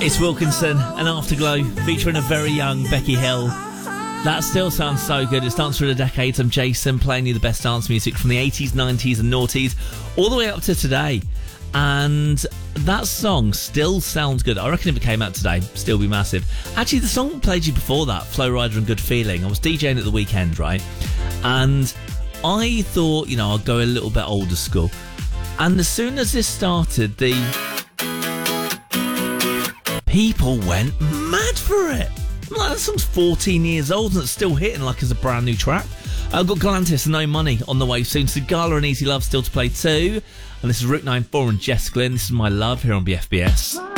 It's Wilkinson and Afterglow featuring a very young Becky Hill. That still sounds so good. It's Dance Through the Decades. I'm Jason, playing you the best dance music from the 80s, 90s and noughties all the way up to today. And that song still sounds good. I reckon if it came out today, still be massive. Actually, the song played you before that, Flow Rider and Good Feeling. I was DJing at the weekend, right? And I thought, I'd go a little bit older school. And as soon as this started, the people went mad for it. That song's 14 years old and it's still hitting like it's a brand new track. I've got Galantis and No Money on the way soon. Sigala and Easy Love still to play too. And this is Route 94 and Jess Glynn. This is My Love here on BFBS.